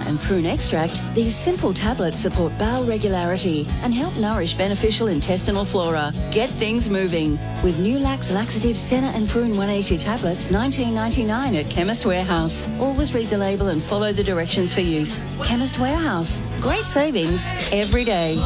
and prune extract, these simple tablets support bowel regularity and help nourish beneficial intestinal flora. Get things moving with new Lax Laxative Senna and Prune 180 tablets, $19.99 at Chemist Warehouse. Always read the label and follow the directions for use. Chemist Warehouse. Great savings every day.